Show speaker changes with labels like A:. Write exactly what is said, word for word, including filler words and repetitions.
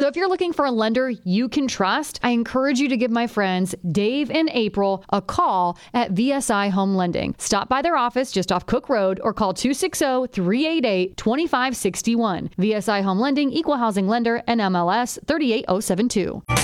A: So if you're looking for a lender you can trust, I encourage you to give my friends Dave and April a call at V S I Home Lending. Stop by their office just off Cook Road or call two six zero, three eight eight, two five six one. V S I Home Lending, Equal Housing Lender, and M L S three eight zero seven two.